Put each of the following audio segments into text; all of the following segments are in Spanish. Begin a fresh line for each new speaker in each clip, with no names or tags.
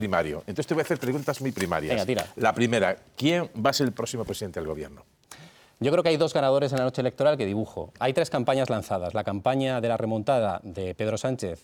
primario. Entonces te voy a hacer preguntas muy primarias.
Venga, tira.
La primera, ¿quién va a ser el próximo presidente del gobierno?
Yo creo que hay dos ganadores en la noche electoral que dibujo. Hay tres campañas lanzadas. La campaña de la remontada de Pedro Sánchez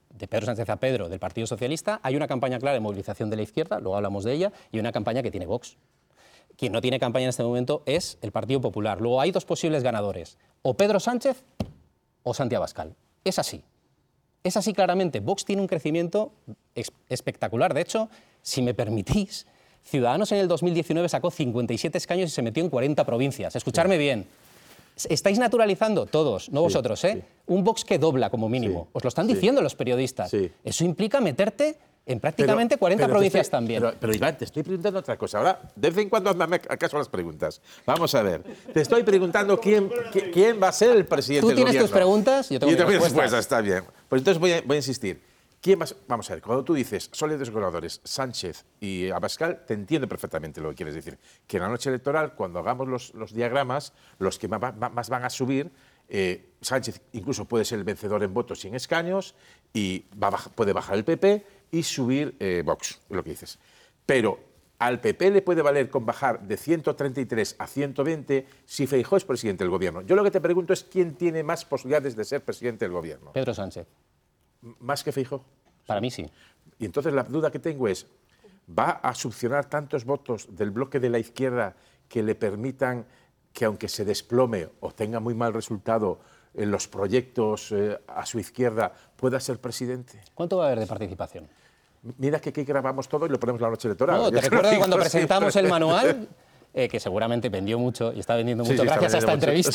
a Pedro, del Partido Socialista. Hay una campaña clara de movilización de la izquierda, luego hablamos de ella, y una campaña que tiene Vox. Quien no tiene campaña en este momento es el Partido Popular. Luego hay dos posibles ganadores, o Pedro Sánchez o Santi Abascal. Es así. Es así claramente. Vox tiene un crecimiento espectacular. De hecho, si me permitís, Ciudadanos en el 2019 sacó 57 escaños y se metió en 40 provincias. Escuchadme bien. Estáis naturalizando todos, no vosotros, ¿eh? Un Vox que dobla como mínimo. Os lo están diciendo los periodistas. Eso implica meterte en prácticamente 40 provincias también.
Pero Iván, te estoy preguntando otra cosa. Ahora, de vez en cuando hazme caso a las preguntas. Vamos a ver. Te estoy preguntando quién va a ser el presidente del gobierno.
Tú tienes tus preguntas, yo tengo mis respuestas.
Está bien. Pues entonces voy a insistir. Vamos a ver, cuando tú dices, son los dos gobernadores, Sánchez y Abascal, te entiendo perfectamente lo que quieres decir. Que en la noche electoral, cuando hagamos los diagramas, los que más van a subir, Sánchez incluso puede ser el vencedor en votos y en escaños, y puede bajar el PP y subir Vox, lo que dices. Pero al PP le puede valer con bajar de 133 a 120 si Feijóo es presidente del gobierno. Yo lo que te pregunto es quién tiene más posibilidades de ser presidente del gobierno.
Pedro Sánchez.
¿Más que Feijóo?
Para mí sí.
Y entonces la duda que tengo es, ¿va a succionar tantos votos del bloque de la izquierda que le permitan que, aunque se desplome o tenga muy mal resultado en los proyectos a su izquierda, pueda ser presidente?
¿Cuánto va a haber de participación?
Mira que aquí grabamos todo y lo ponemos en la noche electoral.
No, te recuerdo que cuando presentamos el manual, que seguramente vendió mucho y está vendiendo mucho gracias a esta entrevista,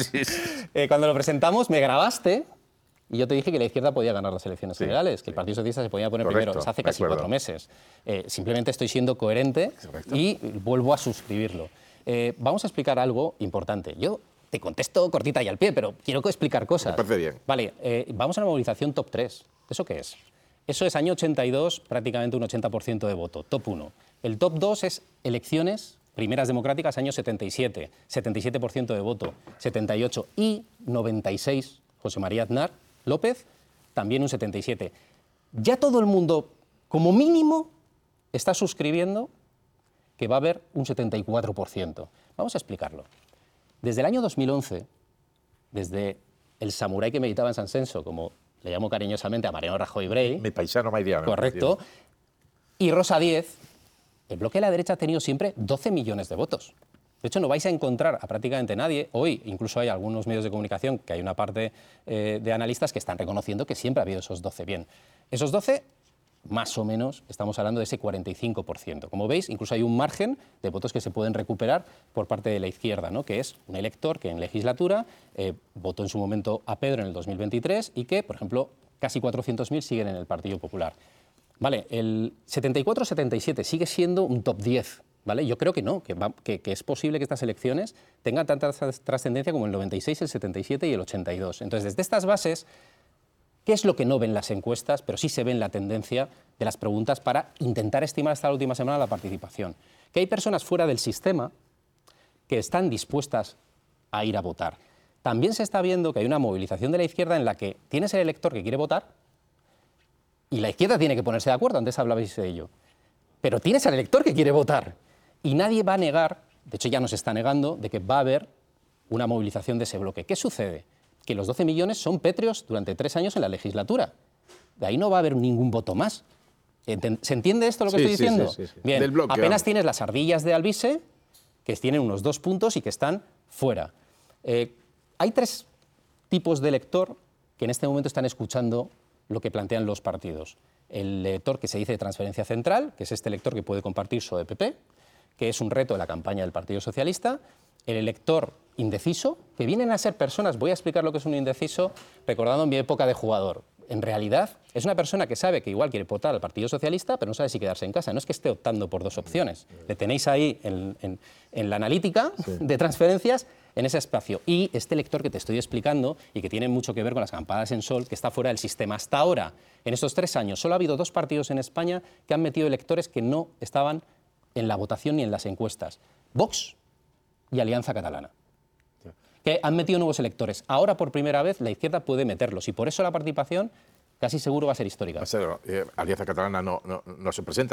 cuando lo presentamos me grabaste. Y yo te dije que la izquierda podía ganar las elecciones generales, que el Partido Socialista se podía poner primero. Eso hace casi 4 meses. Simplemente estoy siendo coherente y vuelvo a suscribirlo. Vamos a explicar algo importante. Yo te contesto cortita y al pie, pero quiero explicar cosas.
Me parece bien.
Vale, vamos a la movilización top 3. ¿Eso qué es? Eso es año 82, prácticamente un 80% de voto, top 1. El top 2 es elecciones primeras democráticas, año 77, 77% de voto, 78 y 96, José María Aznar López, también un 77. Ya todo el mundo, como mínimo, está suscribiendo que va a haber un 74%. Vamos a explicarlo. Desde el año 2011, desde el samurái que meditaba en San Censo, como le llamo cariñosamente a Mariano Rajoy Brey,
mi paisano maidiano.
Correcto, y Rosa Díez, el bloque de la derecha ha tenido siempre 12 millones de votos. De hecho, no vais a encontrar a prácticamente nadie. Hoy incluso hay algunos medios de comunicación, que hay una parte de analistas que están reconociendo que siempre ha habido esos 12. Bien, esos 12, más o menos, estamos hablando de ese 45%. Como veis, incluso hay un margen de votos que se pueden recuperar por parte de la izquierda, ¿no? Que es un elector que en legislatura votó en su momento a Pedro en el 2023 y que, por ejemplo, casi 400.000 siguen en el Partido Popular. Vale, el 74-77 sigue siendo un top 10. ¿Vale? Yo creo que no, que es posible que estas elecciones tengan tanta trascendencia como el 96, el 77 y el 82. Entonces, desde estas bases, ¿qué es lo que no ven las encuestas, pero sí se ve en la tendencia de las preguntas para intentar estimar hasta la última semana la participación? Que hay personas fuera del sistema que están dispuestas a ir a votar. También se está viendo que hay una movilización de la izquierda en la que tienes el elector que quiere votar y la izquierda tiene que ponerse de acuerdo, antes hablabais de ello. Pero tienes al elector que quiere votar. Y nadie va a negar, de hecho ya nos está negando, de que va a haber una movilización de ese bloque. ¿Qué sucede? Que los 12 millones son pétreos durante 3 años en la legislatura. De ahí no va a haber ningún voto más. ¿Se entiende esto lo que estoy diciendo?
Sí.
Bien,
del bloque,
apenas tienes las ardillas de Alvise, que tienen unos 2 puntos y que están fuera. Hay 3 tipos de elector que en este momento están escuchando lo que plantean los partidos. El elector que se dice de transferencia central, que es este elector que puede compartir PSOE-PP, que es un reto de la campaña del Partido Socialista, el elector indeciso, que vienen a ser personas, voy a explicar lo que es un indeciso, recordando mi época de jugador. En realidad, es una persona que sabe que igual quiere votar al Partido Socialista, pero no sabe si quedarse en casa. No es que esté optando por 2 opciones. Le tenéis ahí en la analítica de transferencias, en ese espacio. Y este elector que te estoy explicando y que tiene mucho que ver con las campanas en sol, que está fuera del sistema. Hasta ahora, en estos 3 años, solo ha habido 2 partidos en España que han metido electores que no estaban en la votación ni en las encuestas. Vox y Alianza Catalana, que han metido nuevos electores. Ahora, por primera vez, la izquierda puede meterlos y por eso la participación casi seguro va a ser histórica.
Alianza Catalana no se presenta.